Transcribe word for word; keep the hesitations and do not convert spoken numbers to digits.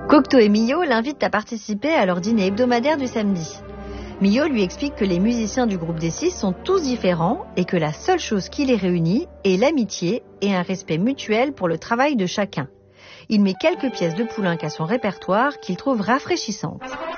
Cocteau et Milhaud l'invitent à participer à leur dîner hebdomadaire du samedi. Milhaud lui explique que les musiciens du groupe des six sont tous différents et que la seule chose qui les réunit est l'amitié et un respect mutuel pour le travail de chacun. Il met quelques pièces de Poulenc à son répertoire qu'il trouve rafraîchissantes.